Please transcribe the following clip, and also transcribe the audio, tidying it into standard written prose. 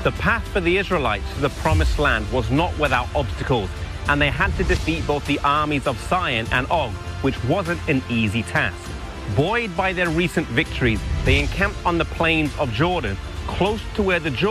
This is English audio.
The path for the Israelites to the Promised Land was not without obstacles, and they had to defeat both the armies of Sihon and Og, which wasn't an easy task. Buoyed by their recent victories, they encamped on the plains of Jordan, close to where the